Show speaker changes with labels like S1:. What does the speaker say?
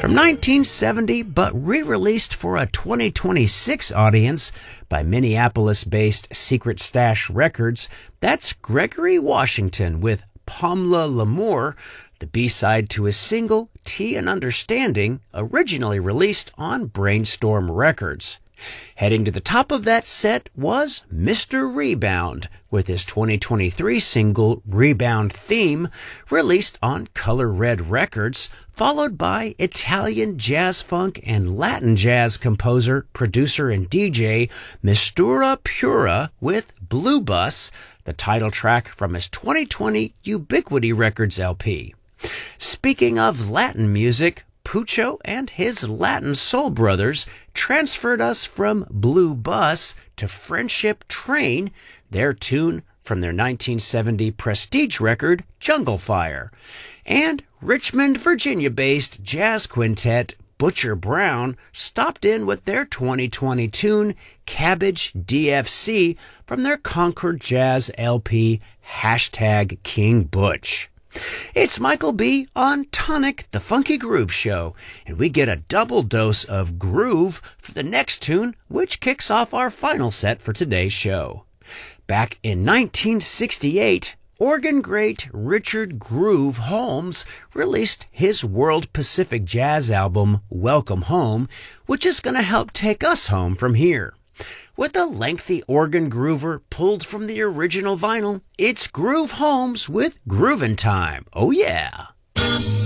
S1: From 1970, but re-released for a 2026 audience by Minneapolis-based Secret Stash Records, that's Gregory Washington with Pamela L'Amour, the B-side to his single, Tea and Understanding, originally released on Brainstorm Records. Heading to the top of that set was Mr. Rebound, with his 2023 single Rebound Theme, released on Color Red Records, followed by Italian jazz funk and Latin jazz composer, producer, and DJ Mistura Pura with Blue Bus, the title track from his 2020 Ubiquity Records LP. Speaking of Latin music, Pucho and his Latin Soul Brothers transferred us from Blue Bus to Friendship Train, their tune from their 1970 prestige record, Jungle Fire. And Richmond, Virginia-based jazz quintet Butcher Brown stopped in with their 2020 tune, Cabbage DFC, from their Concord Jazz LP, #King Butch. It's Michael B. on Tonic, the Funky Groove Show, and we get a double dose of groove for the next tune, which kicks off our final set for today's show. Back in 1968, organ great Richard Groove Holmes released his World Pacific Jazz album, Welcome Home, which is going to help take us home from here. With a lengthy organ groover pulled from the original vinyl, it's Groove Holmes with Groovin' Time. Oh yeah!